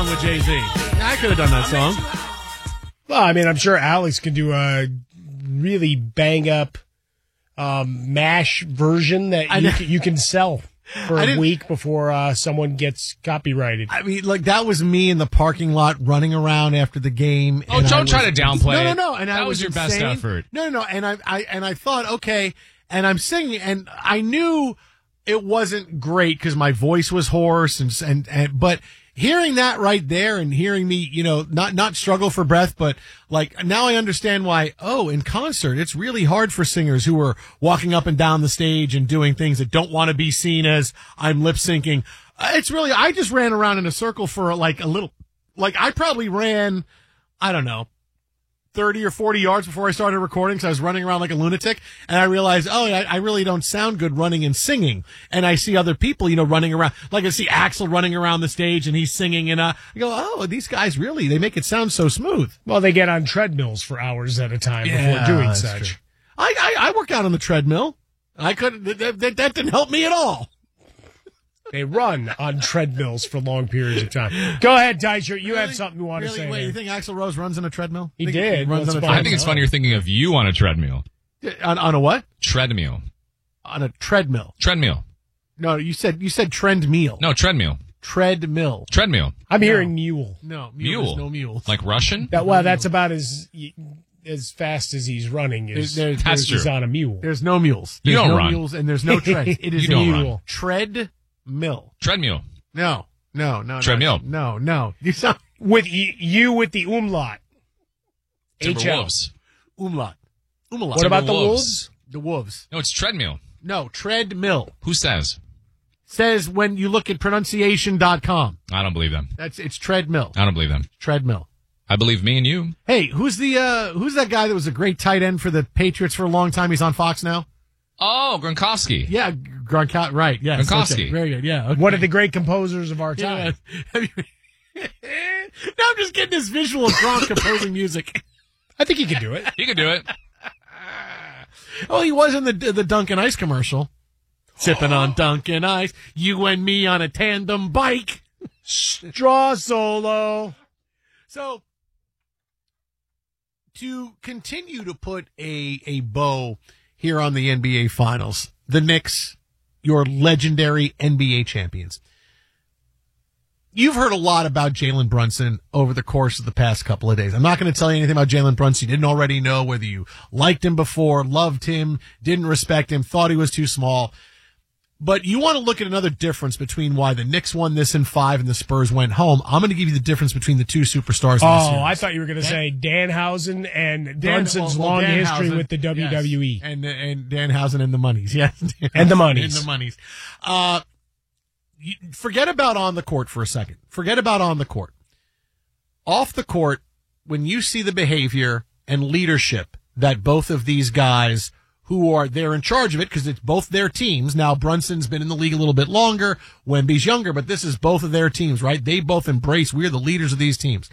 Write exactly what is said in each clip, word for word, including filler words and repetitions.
with Jay-Z. Yeah, I could have done that song. Well, I mean, I'm sure Alex can do a really bang-up um, MASH version that you can, you can sell for a week before uh, someone gets copyrighted. I mean, like, that was me in the parking lot running around after the game. Oh, don't try to downplay No, no, it. no. And that I was, was your insane. best effort. No, no, no. And I, I, and I thought, okay, and I'm singing, and I knew it wasn't great because my voice was hoarse, and, and, and, but hearing that right there and hearing me, you know, not, not struggle for breath, but like now I understand why, oh, in concert, it's really hard for singers who are walking up and down the stage and doing things that don't want to be seen as I'm lip syncing. Uh, it's really, I just ran around in a circle for like a little, like I probably ran, I don't know, thirty or forty yards before I started recording because I was running around like a lunatic, and I realized, oh, I, I really don't sound good running and singing. And I see other people, you know, running around, like I see Axel running around the stage and he's singing, and uh, I go, oh, these guys really, they make it sound so smooth. Well, they get on treadmills for hours at a time Yeah, before doing that's such. true. I, I I work out on the treadmill. I couldn't. That, that, that didn't help me at all. They run on treadmills for long periods of time. Go ahead, Teicher. You Really? have something you want Really? to say. Wait, there. you think Axl Rose runs on a treadmill? He Think did. runs Well, on a it's I treadmill? think it's funny you're thinking of you on a treadmill. on on a what? Treadmill. On a treadmill. Treadmill. No, you said you said trend meal. No, treadmill. Treadmill. Treadmill. I'm hearing mule. No, Mule. There's no mule. Like Russian? That, well, that's about as as fast as he's running. Is There- there- That's he's true. on a mule. There's no mules. You There's don't no run. mules and there's no treads. It is You don't a run. treadmill. Treadmill. No, no, no, no. Treadmill. No, no. You sound With y- you with the umlaut. H L. Timberwolves. umlaut. Umlaut. What about the Timberwolves. wolves? the wolves? No, it's treadmill. No, treadmill. Who says? Says when you look at pronunciation dot com. I don't believe them. That's it's treadmill. I don't believe them. Treadmill. I believe me and you. Hey, who's the uh who's that guy that was a great tight end for the Patriots for a long time? He's on Fox now. Oh, Gronkowski. Yeah, Gronkowski. Right. Yes. Gronkowski. Okay, very good. Yeah. Okay. One of the great composers of our time. Yeah. Now I'm just getting this visual of Gronk composing music. I think he could do it. He could do it. Oh, he was in the the Dunkin' Ice commercial. Sipping on Dunkin' Ice, you and me on a tandem bike. Draw solo. So, to continue to put a a bow here on the N B A Finals, the Knicks, your legendary N B A champions. You've heard a lot about Jalen Brunson over the course of the past couple of days. I'm not going to tell you anything about Jalen Brunson you didn't already know, whether you liked him before, loved him, didn't respect him, thought he was too small. But you want to look at another difference between why the Knicks won this in five and the Spurs went home. I'm going to give you the difference between the two superstars in this Oh, series. I thought you were going to say Danhausen and Dan- Brunson's well, well, long Danhausen, history with the W W E. yes. and and Danhausen and the monies, yes, And the monies. and the monies. Uh, you, forget about on the court for a second. Forget about on the court. Off the court, when you see the behavior and leadership that both of these guys, who are they're in charge of it because it's both their teams. Now Brunson's been in the league a little bit longer, Wemby's younger, but this is both of their teams, right? They both embrace we're the leaders of these teams.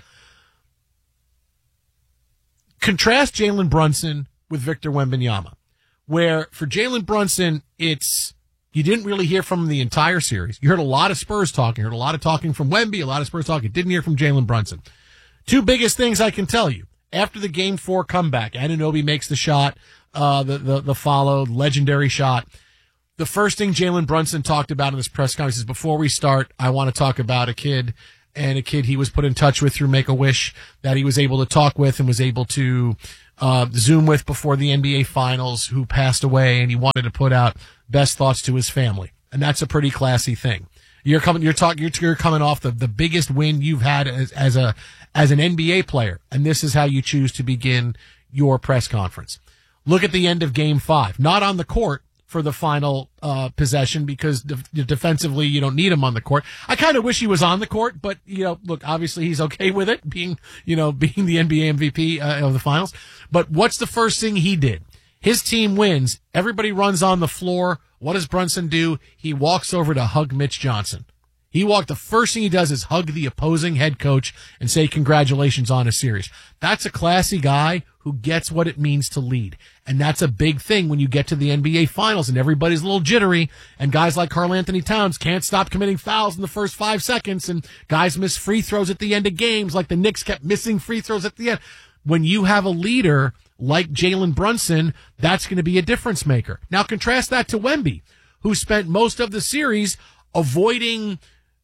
Contrast Jalen Brunson with Victor Wembanyama, where for Jalen Brunson, it's, you didn't really hear from him the entire series. You heard a lot of Spurs talking, heard a lot of talking from Wemby, a lot of Spurs talking. Didn't hear from Jalen Brunson. Two biggest things I can tell you. After the game four comeback, Anunoby makes the shot, uh, the, the, the followed legendary shot. The first thing Jalen Brunson talked about in this press conference is, before we start, I want to talk about a kid and a kid he was put in touch with through Make-A-Wish that he was able to talk with and was able to uh, Zoom with before the N B A Finals, who passed away, and he wanted to put out best thoughts to his family. And that's a pretty classy thing. You're coming, you're talking, you're, you're coming off the, the biggest win you've had as, as a, as an N B A player. And this is how you choose to begin your press conference. Look at the end of game five, not on the court for the final, uh, possession, because de- defensively you don't need him on the court. I kind of wish he was on the court, but, you know, look, obviously he's okay with it being, you know, being the N B A M V P uh, of the finals. But what's the first thing he did? His team wins. Everybody runs on the floor. What does Brunson do? He walks over to hug Mitch Johnson. He walked, the first thing he does is hug the opposing head coach and say congratulations on a series. That's a classy guy who gets what it means to lead. And that's a big thing when you get to the N B A Finals and everybody's a little jittery, and guys like Karl Anthony Towns can't stop committing fouls in the first five seconds, and guys miss free throws at the end of games like the Knicks kept missing free throws at the end. When you have a leader like Jalen Brunson, that's going to be a difference maker. Now contrast that to Wemby, who spent most of the series avoiding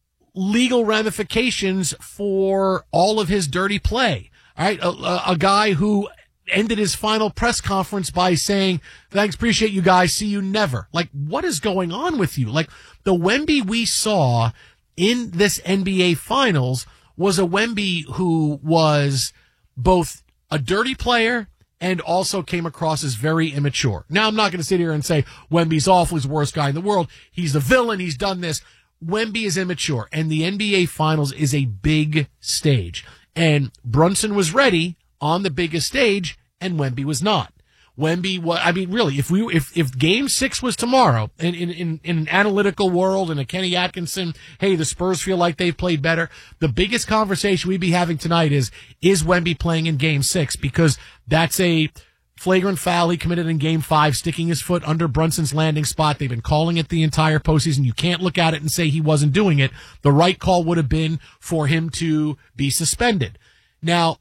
legal ramifications for all of his dirty play. All right, a, a guy who ended his final press conference by saying, thanks, appreciate you guys, see you never. Like, what is going on with you? Like, the Wemby we saw in this N B A Finals was a Wemby who was both a dirty player and also came across as very immature. Now, I'm not going to sit here and say Wemby's awful, he's the worst guy in the world, he's the villain, he's done this. Wemby is immature, and the N B A Finals is a big stage. And Brunson was ready on the biggest stage, and Wemby was not. Wemby was, I mean, really, if we, if, if game six was tomorrow, in, in, in, in an analytical world, and a Kenny Atkinson, hey, the Spurs feel like they've played better, the biggest conversation we'd be having tonight is, is Wemby playing in game six? Because that's a flagrant foul he committed in game five, sticking his foot under Brunson's landing spot. They've been calling it the entire postseason. You can't look at it and say he wasn't doing it. The right call would have been for him to be suspended. Now,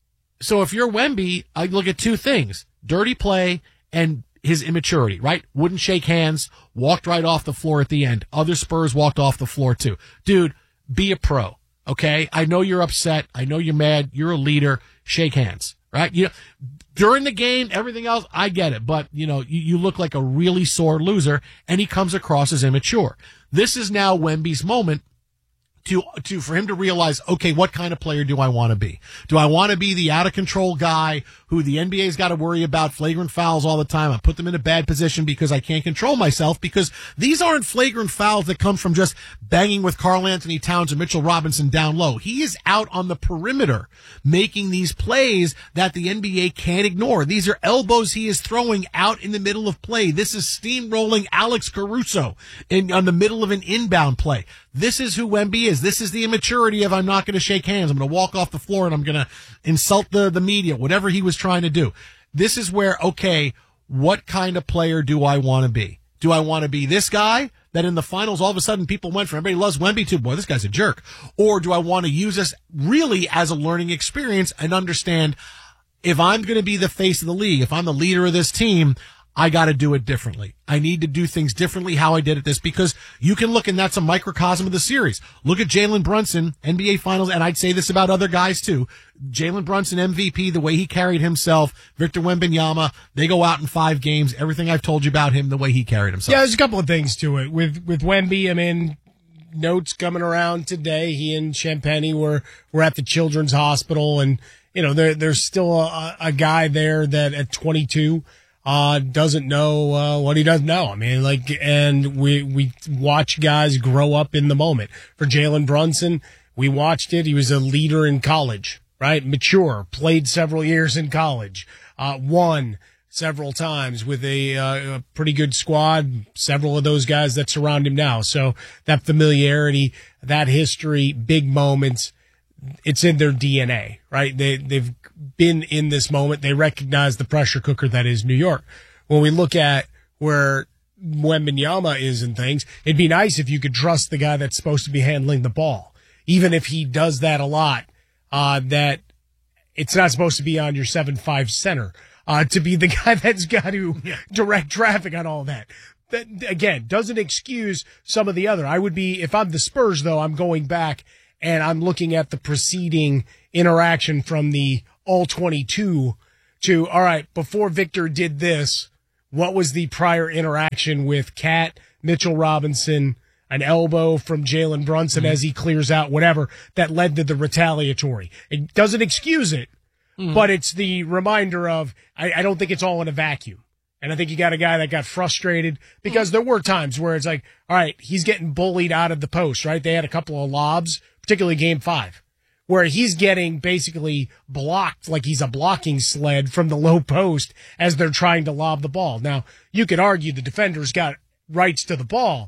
so if you're Wemby, I look at two things: dirty play and his immaturity, right? Wouldn't shake hands, walked right off the floor at the end. Other Spurs walked off the floor too. Dude, be a pro, okay? I know you're upset. I know you're mad. You're a leader. Shake hands, right? You know, during the game, everything else, I get it. But, you know, you, you look like a really sore loser, and he comes across as immature. This is now Wemby's moment to, to, for him to realize, okay, what kind of player do I want to be? Do I want to be the out of control guy who the N B A's got to worry about flagrant fouls all the time? I put them in a bad position because I can't control myself, because these aren't flagrant fouls that come from just banging with Karl Anthony Towns and Mitchell Robinson down low. He is out on the perimeter making these plays that the N B A can't ignore. These are elbows he is throwing out in the middle of play. This is steamrolling Alex Caruso in, on the middle of an inbound play. This is who Wemby is. This is the immaturity of, I'm not going to shake hands. I'm going to walk off the floor and I'm going to insult the, the media, whatever he was trying to do. This is where, okay, what kind of player do I want to be? Do I want to be this guy that in the finals all of a sudden people went from everybody loves Wemby to, boy, this guy's a jerk? Or do I want to use this really as a learning experience and understand, if I'm going to be the face of the league, if I'm the leader of this team, I got to do it differently. I need to do things differently how I did at this, because you can look, and that's a microcosm of the series. Look at Jalen Brunson, N B A Finals, and I'd say this about other guys too. Jalen Brunson, M V P, the way he carried himself. Victor Wembanyama, they go out in five games. Everything I've told you about him, the way he carried himself. Yeah, there's a couple of things to it. With with Wemby, I mean, notes coming around today. He and Champagny were, were at the Children's Hospital, and, you know, there there's still a, a guy there that at twenty-two, Uh, doesn't know, uh, what he doesn't know. I mean, like, and we, we watch guys grow up in the moment. For Jalen Brunson, we watched it. He was a leader in college, right? Mature, played several years in college, uh, won several times with a, uh, a pretty good squad, several of those guys that surround him now. So that familiarity, that history, big moments, it's in their D N A, right? They, they've been in this moment. They recognize the pressure cooker that is New York. When we look at where Wembanyama is and things, it'd be nice if you could trust the guy that's supposed to be handling the ball. Even if he does that a lot, uh, that it's not supposed to be on your seven five center, uh, to be the guy that's got to direct traffic on all that. That, again, doesn't excuse some of the other. I would be, if I'm the Spurs though, I'm going back and I'm looking at the preceding interaction from the all twenty-two to, all right, before Victor did this, what was the prior interaction with Cat, Mitchell Robinson, an elbow from Jalen Brunson mm-hmm. as he clears out, whatever, that led to the retaliatory. It doesn't excuse it, mm-hmm. but it's the reminder of, I, I don't think it's all in a vacuum. And I think you got a guy that got frustrated because there were times where it's like, all right, he's getting bullied out of the post, right? They had a couple of lobs, particularly game five, where he's getting basically blocked like he's a blocking sled from the low post as they're trying to lob the ball. Now, you could argue the defender's got rights to the ball.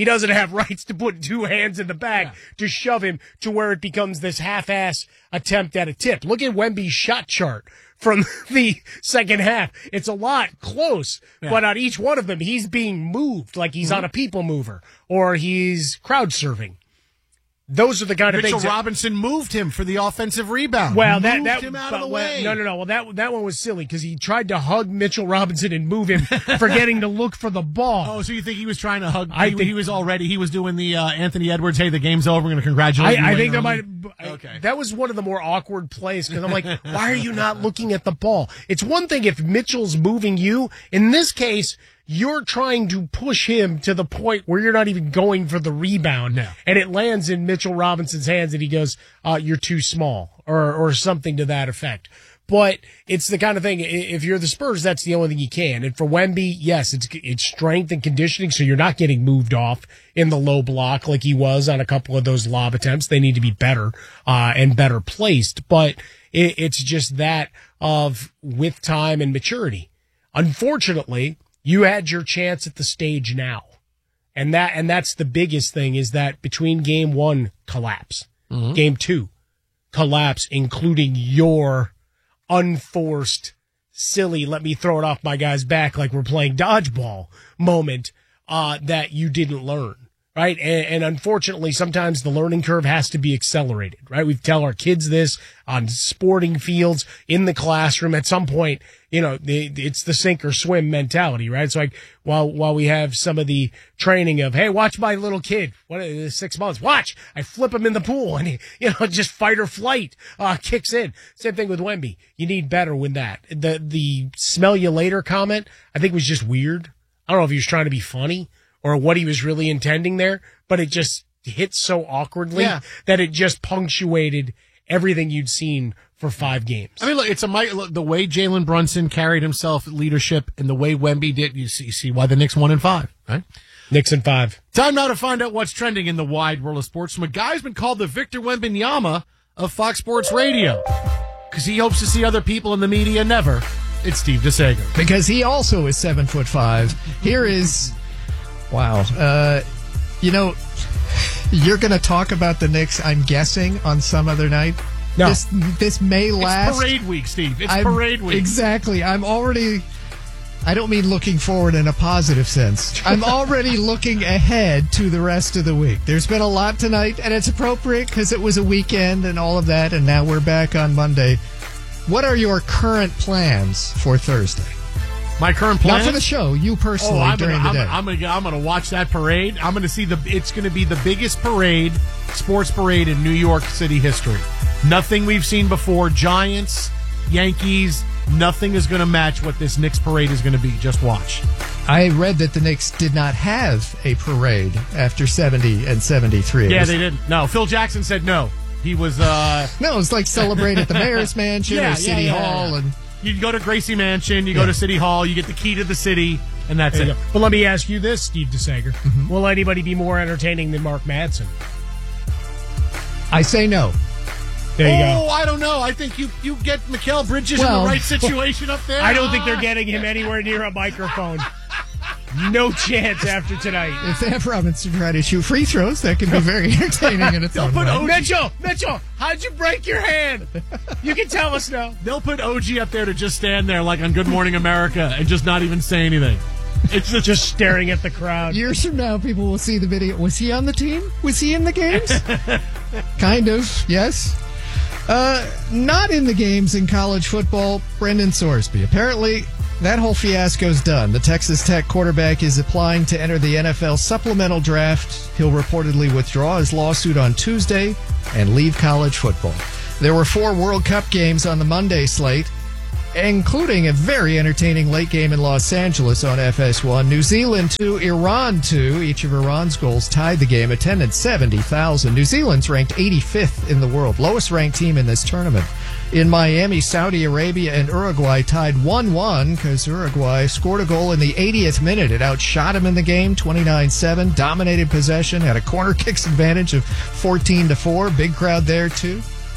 he doesn't have rights to put two hands in the bag yeah. to shove him to where it becomes this half-ass attempt at a tip. Look at Wemby's shot chart from the second half. It's a lot close, yeah. but on each one of them, he's being moved like he's mm-hmm. on a people mover or he's crowd surfing. Those are the kind of Mitchell things. Mitchell Robinson moved him for the offensive rebound. Well, that moved that him out but, of the well, way. No, no, no. Well, that that one was silly because he tried to hug Mitchell Robinson and move him, forgetting to look for the ball. Oh, so you think he was trying to hug? I he, think he was already. He was doing the uh, Anthony Edwards. Hey, the game's over. We're going to congratulate you. I, I think there might. Okay. That was one of the more awkward plays because I'm like, why are you not looking at the ball? It's one thing if Mitchell's moving you. In this case, you're trying to push him to the point where you're not even going for the rebound. No. And it lands in Mitchell Robinson's hands and he goes, uh, you're too small or, or something to that effect. But it's the kind of thing, if you're the Spurs, that's the only thing you can. And for Wemby, yes, it's it's strength and conditioning, so you're not getting moved off in the low block like he was on a couple of those lob attempts. They need to be better uh, and better placed. But it, it's just that of with time and maturity. Unfortunately, you had your chance at the stage now. And that and that's the biggest thing is that between game one, collapse. Mm-hmm. Game two, collapse, including your unforced, silly, let me throw it off my guy's back like we're playing dodgeball moment uh, that you didn't learn. Right. And, and unfortunately, sometimes the learning curve has to be accelerated. Right. We tell our kids this on sporting fields, in the classroom. At some point, you know, the, it's the sink or swim mentality. Right. It's like while while we have some of the training of, hey, watch my little kid. What is six months? Watch. I flip him in the pool and he, you know, just fight or flight uh, kicks in. Same thing with Wemby. You need better with that. The the smell you later comment, I think was just weird. I don't know if he was trying to be funny or what he was really intending there, but it just hit so awkwardly yeah. that it just punctuated everything you'd seen for five games. I mean, look, it's a look, the way Jalen Brunson carried himself, leadership, and the way Wemby did. You see, you see why the Knicks won in five, right? Knicks in five. Time now to find out what's trending in the wide world of sports from a guy who's been called the Victor Wembanyama of Fox Sports Radio because he hopes to see other people in the media never. It's Steve DeSager. Because he also is seven foot five. Here is. Wow. Uh, you know, you're going to talk about the Knicks, I'm guessing, on some other night. No. This, this may last. It's parade week, Steve. It's I'm, parade week. Exactly. I'm already, I don't mean looking forward in a positive sense. I'm already looking ahead to the rest of the week. There's been a lot tonight, and it's appropriate because it was a weekend and all of that, and now we're back on Monday. What are your current plans for Thursday? My current plan? Not for the show, you personally oh, I'm during gonna, the day. I'm, I'm gonna, I'm gonna watch that parade. I'm gonna see the. It's gonna be the biggest parade, sports parade in New York City history. Nothing we've seen before. Giants, Yankees. Nothing is gonna match what this Knicks parade is gonna be. Just watch. I read that the Knicks did not have a parade after seventy and seventy-three. Yeah, was, they didn't. No, Phil Jackson said no. He was. uh No, it was like celebrate at the mayor's mansion yeah, or City yeah, yeah, Hall yeah. and. You go to Gracie Mansion, you go yeah. to City Hall, you get the key to the city, and that's it. But let me ask you this, Steve DeSager. Mm-hmm. Will anybody be more entertaining than Mark Madsen? I say no. There you oh, go. I don't know. I think you, you get Mikal Bridges well, in the right situation up there. I don't think they're getting him anywhere near a microphone. No chance after tonight. If they have Robinson try to shoot free throws, that can be very entertaining in its own put way. O G Mitchell, Mitchell, how'd you break your hand? You can tell us now. They'll put O G up there to just stand there like on Good Morning America and just not even say anything. It's just, just staring at the crowd. Years from now, people will see the video. Was he on the team? Was he in the games? Kind of, yes. Uh, not in the games in college football, Brendan Sorsby. Apparently, that whole fiasco's done. The Texas Tech quarterback is applying to enter the N F L supplemental draft. He'll reportedly withdraw his lawsuit on Tuesday and leave college football. There were four World Cup games on the Monday slate, including a very entertaining late game in Los Angeles on F S one. New Zealand two, Iran two. Each of Iran's goals tied the game. Attendance seventy thousand. New Zealand's ranked eighty-fifth in the world, lowest ranked team in this tournament. In Miami, Saudi Arabia and Uruguay tied one one because Uruguay scored a goal in the eightieth minute. It outshot him in the game, twenty-nine seven, dominated possession, had a corner kicks advantage of fourteen to four. Big crowd there, too.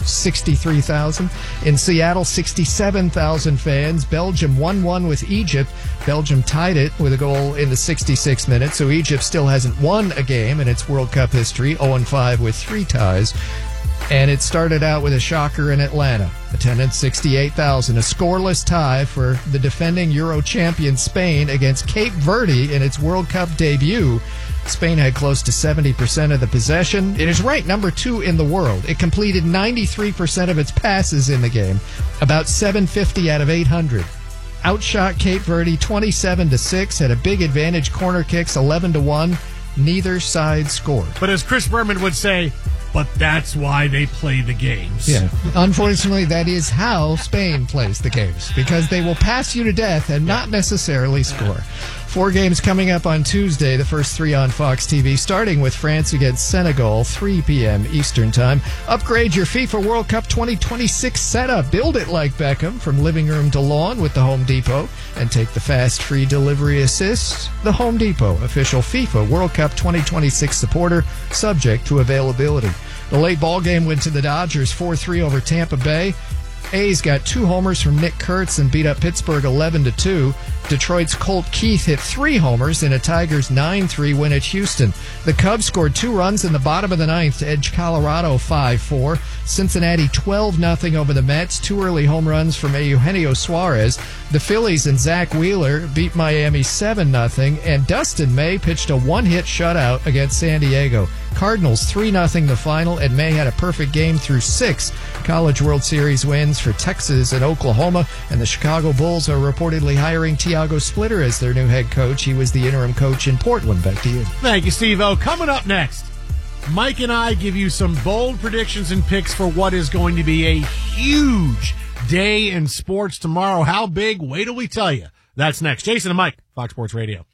sixty-three thousand. In Seattle, sixty-seven thousand fans. Belgium one one with Egypt. Belgium tied it with a goal in the sixty-sixth minute, so Egypt still hasn't won a game in its World Cup history, oh and five with three ties. And it started out with a shocker in Atlanta. Attendance sixty-eight thousand. A scoreless tie for the defending Euro champion Spain against Cape Verde in its World Cup debut. Spain had close to seventy percent of the possession. It is ranked number two in the world. It completed ninety-three percent of its passes in the game, about seven fifty out of eight hundred. Outshot Cape Verde twenty-seven to six, had a big advantage, corner kicks eleven to one. Neither side scored. But as Chris Berman would say, but that's why they play the games. Yeah. Unfortunately, that is how Spain plays the games, because they will pass you to death and not necessarily score. Four games coming up on Tuesday, the first three on Fox T V, starting with France against Senegal, three p.m. Eastern Time. Upgrade your FIFA World Cup twenty twenty-six setup. Build it like Beckham from living room to lawn with the Home Depot, and take the fast free delivery assist. The Home Depot, official FIFA World Cup twenty twenty-six supporter, subject to availability. The late ball game went to the Dodgers four three over Tampa Bay. A's got two homers from Nick Kurtz and beat up Pittsburgh eleven to two. Detroit's Colt Keith hit three homers in a Tigers nine three win at Houston. The Cubs scored two runs in the bottom of the ninth to edge Colorado five four. Cincinnati twelve nothing over the Mets. Two early home runs from Eugenio Suarez. The Phillies and Zach Wheeler beat Miami seven nothing. And Dustin May pitched a one-hit shutout against San Diego. Cardinals three nothing the final, and May had a perfect game through six College World Series wins for Texas and Oklahoma, and the Chicago Bulls are reportedly hiring Tiago Splitter as their new head coach. He was the interim coach in Portland. Back to you. Thank you, Steve-O. Coming up next, Mike and I give you some bold predictions and picks for what is going to be a huge day in sports tomorrow. How big? Wait till we tell you. That's next. Jason and Mike, Fox Sports Radio.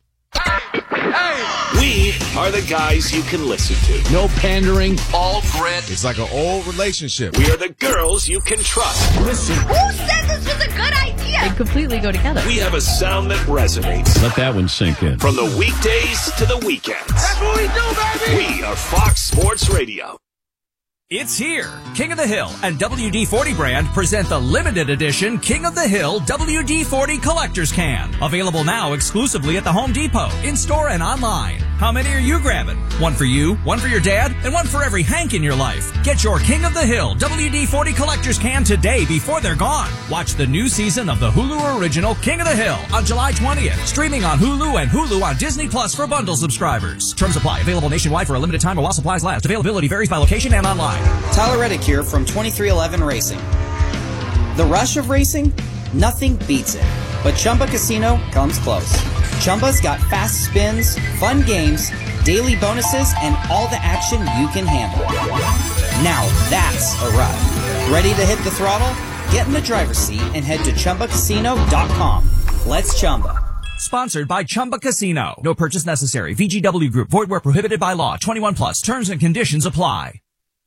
We are the guys you can listen to. No pandering, all grit. It's like an old relationship. We are the girls you can trust. Listen. Who said this was a good idea? They completely go together. We have a sound that resonates. Let that one sink in. From the weekdays to the weekends. That's what we do, baby! We are Fox Sports Radio. It's here. King of the Hill and W D forty brand present the limited edition King of the Hill W D forty Collector's Can. Available now exclusively at the Home Depot, in-store and online. How many are you grabbing? One for you, one for your dad, and one for every Hank in your life. Get your King of the Hill W D forty Collector's Can today before they're gone. Watch the new season of the Hulu original King of the Hill on July twentieth. Streaming on Hulu and Hulu on Disney Plus for bundle subscribers. Terms apply. Available nationwide for a limited time while supplies last. Availability varies by location and online. Tyler Reddick here from twenty-three eleven Racing. The rush of racing? Nothing beats it. But Chumba Casino comes close. Chumba's got fast spins, fun games, daily bonuses, and all the action you can handle. Now that's a ride. Ready to hit the throttle? Get in the driver's seat and head to Chumba Casino dot com. Let's Chumba. Sponsored by Chumba Casino. No purchase necessary. V G W Group. Void where prohibited by law. twenty-one plus. Terms and conditions apply.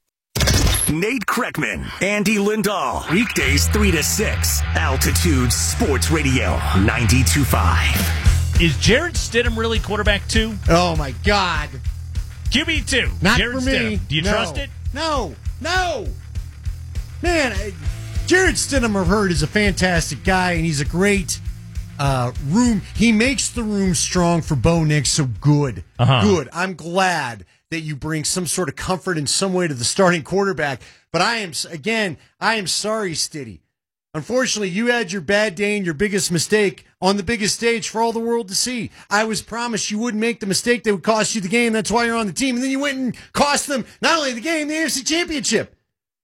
Nate Kreckman, Andy Lindahl. Weekdays three to six. Altitude Sports Radio ninety-two point five. Is Jarrett Stidham really quarterback two? Oh, my God. Q B two. Not Jarrett for me. Stidham. Do you no. trust it? No. No. Man, I, Jarrett Stidham, I've heard, is a fantastic guy, and he's a great uh, room. He makes the room strong for Bo Nix, so good. Uh-huh. Good. I'm glad that you bring some sort of comfort in some way to the starting quarterback. But I am, again, I am sorry, Stiddy. Unfortunately, you had your bad day and your biggest mistake on the biggest stage for all the world to see. I was promised you wouldn't make the mistake that would cost you the game. That's why you're on the team. And then you went and cost them not only the game, the A F C Championship.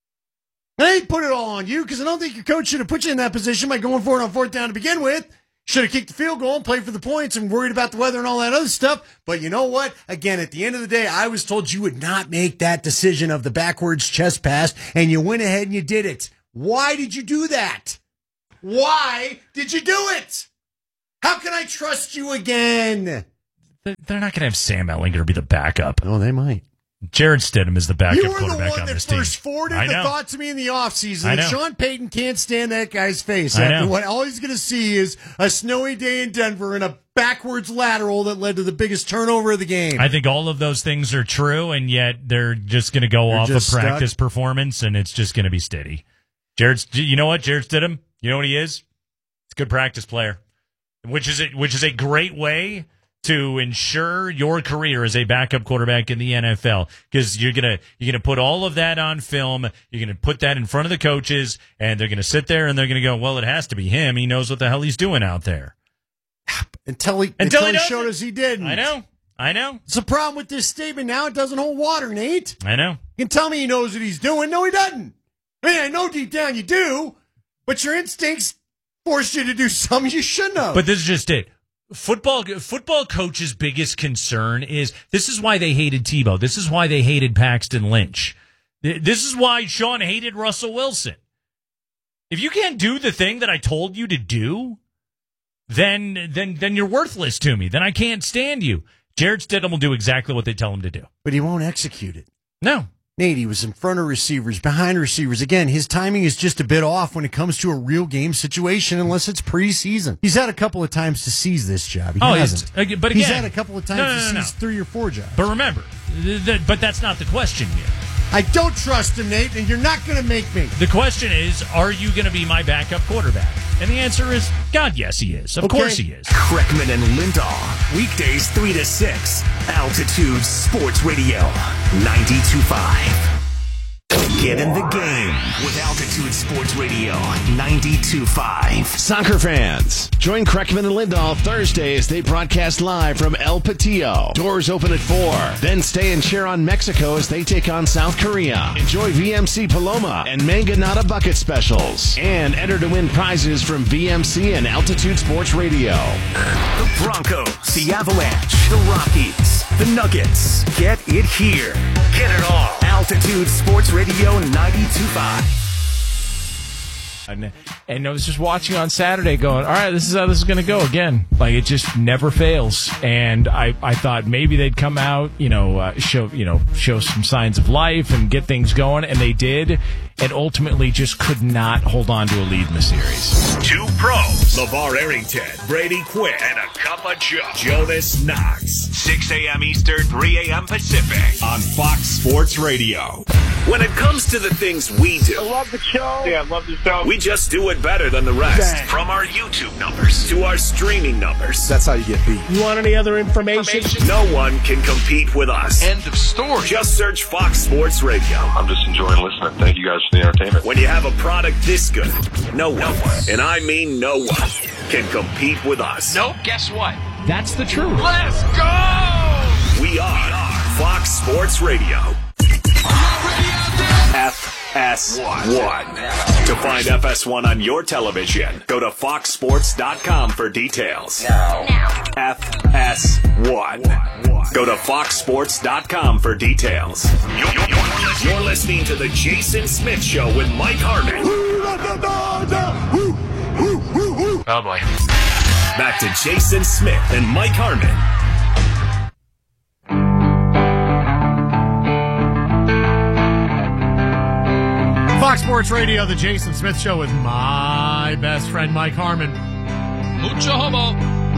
I ain't put it all on you because I don't think your coach should have put you in that position by going for it on fourth down to begin with. Should have kicked the field goal and played for the points and worried about the weather and all that other stuff. But you know what? Again, at the end of the day, I was told you would not make that decision of the backwards chest pass, and you went ahead and you did it. Why did you do that? Why did you do it? How can I trust you again? They're not going to have Sam Ehlinger be the backup. Oh, they might. Jarrett Stidham is the backup You were the quarterback one on that this team. first forwarded I the know. thought to me in the offseason I that know. Sean Payton can't stand that guy's face. I After know. what all he's going to see is a snowy day in Denver and a backwards lateral that led to the biggest turnover of the game. I think all of those things are true, and yet they're just going to go They're off of just practice stuck. performance, and it's just going to be steady. Jared, you know what? Jarrett Stidham, you know what he is? He's a good practice player, which is a, which is a great way to ensure your career as a backup quarterback in the N F L, because you're gonna you're gonna put all of that on film. You're gonna put that in front of the coaches, and they're gonna sit there and they're gonna go, "Well, it has to be him. He knows what the hell he's doing out there." Until he, Until until he he does showed it. us he didn't. I know, I know, It's a problem with this statement now. It doesn't hold water, Nate. I know. You can tell me he knows what he's doing. No, he doesn't. I mean, I know deep down you do, but your instincts force you to do something you shouldn't have. But this is just it. Football football coach's biggest concern is this is why they hated Tebow. This is why they hated Paxton Lynch. This is why Sean hated Russell Wilson. If you can't do the thing that I told you to do, then then then you're worthless to me. Then I can't stand you. Jarrett Stidham will do exactly what they tell him to do. But he won't execute it. No. Nate, he was in front of receivers, behind receivers. Again, his timing is just a bit off when it comes to a real game situation, unless it's preseason. He's had a couple of times to seize this job. He oh, hasn't. He's, but he's again, had a couple of times no, no, to no, seize no. three or four jobs. But remember, th- th- but that's not the question here. I don't trust him, Nate, and you're not going to make me. The question is, are you going to be my backup quarterback? And the answer is, God, yes, he is. Of Okay. course he is. Kreckman and Lindahl, weekdays three to six, Altitude Sports Radio, ninety-two point five. Get in the game with Altitude Sports Radio, ninety-two point five. Soccer fans, join Kreckman and Lindahl Thursday as they broadcast live from El Patillo. Doors open at four. Then stay and cheer on Mexico as they take on South Korea. Enjoy V M C Paloma and Manganata bucket specials. And enter to win prizes from V M C and Altitude Sports Radio. The Broncos, the Avalanche, the Rockies, the Nuggets. Get it here. Get it all. Altitude Sports Radio, ninety-two point five. And, and I was just watching on Saturday going, all right, this is how this is going to go again. Like, it just never fails. And I, I thought maybe they'd come out, you know, uh, show, you know, show some signs of life and get things going. And they did. And ultimately just could not hold on to a lead in the series. Two pros, LeVar Arrington, Brady Quinn, and a cup of Joe, Jonas Knox. six a.m. Eastern, three a.m. Pacific on Fox Sports Radio. When it comes to the things we do, I love the show. Yeah, I love the show. we just do it better than the rest. Dang. From our YouTube numbers to our streaming numbers. That's how you get beat. You want any other information? No one can compete with us. End of story. Just search Fox Sports Radio. I'm just enjoying listening. Thank you guys for the entertainment. When you have a product this good, no one, and I mean no one, can compete with us. Nope, guess what? That's the truth. Let's go! We are Fox Sports Radio. F S one. To find F S one on your television, go to fox sports dot com for details. F S one. Go to fox sports dot com for details. You're, you're, you're listening to The Jason Smith Show with Mike Harmon. Oh, boy. Back to Jason Smith and Mike Harmon. Fox Sports Radio, The Jason Smith Show with my best friend, Mike Harmon. Mucho homo.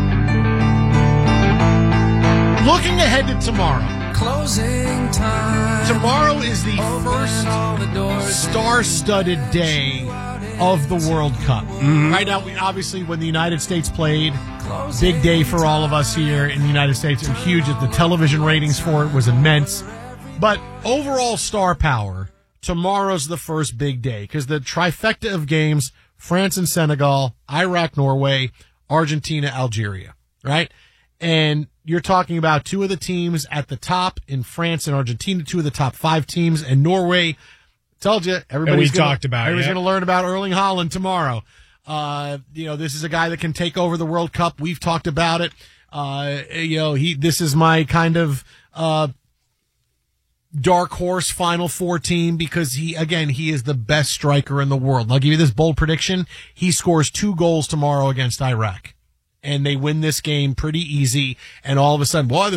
Looking ahead to tomorrow. Closing time. Tomorrow is the first star-studded day of the World Cup. Mm-hmm. Right now, we, obviously, when the United States played, big day for all of us here in the United States. It was huge. The television ratings for it was immense. But overall star power, tomorrow's the first big day because the trifecta of games, France and Senegal, Iraq, Norway, Argentina, Algeria, right? And you're talking about two of the teams at the top in France and Argentina, two of the top five teams, and Norway. Told you, everybody's we gonna, talked about everybody's yeah. going to learn about Erling Haaland tomorrow. Uh, you know, this is a guy that can take over the World Cup. We've talked about it. Uh, you know, he, this is my kind of, uh, dark horse Final Four team because he, again, he is the best striker in the world. And I'll give you this bold prediction. He scores two goals tomorrow against Iraq and they win this game pretty easy. And all of a sudden, boy,